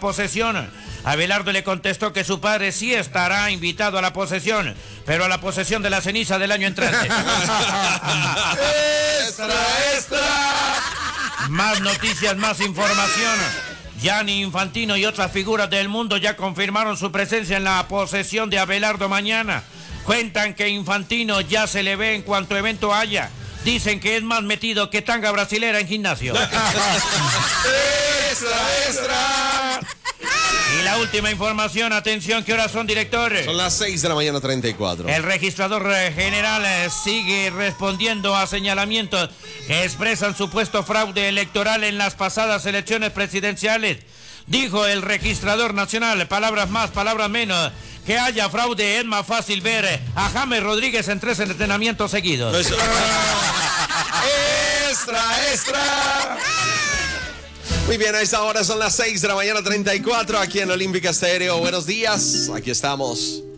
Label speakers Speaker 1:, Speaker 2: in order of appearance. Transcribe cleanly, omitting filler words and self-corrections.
Speaker 1: posesión. Abelardo le contestó que su padre sí estará invitado a la posesión, pero a la posesión de la ceniza del año entrante.
Speaker 2: ¡Extra!
Speaker 1: Más noticias, más información. Gianni Infantino y otras figuras del mundo ya confirmaron su presencia en la posesión de Abelardo mañana. Cuentan que Infantino ya se le ve en cuanto evento haya. Dicen que es más metido que tanga brasilera en gimnasio.
Speaker 2: ¡Extra!
Speaker 1: Y la última información, atención, ¿qué horas son, director?
Speaker 2: Son las 6:34
Speaker 1: El registrador general sigue respondiendo a señalamientos que expresan supuesto fraude electoral en las pasadas elecciones presidenciales. Dijo el registrador nacional, palabras más, palabras menos, que haya fraude es más fácil ver a James Rodríguez en 3 entrenamientos seguidos.
Speaker 2: ¡Extra! Muy bien, a esta hora son las 6:34 aquí en Olímpica Estéreo. Buenos días, aquí estamos.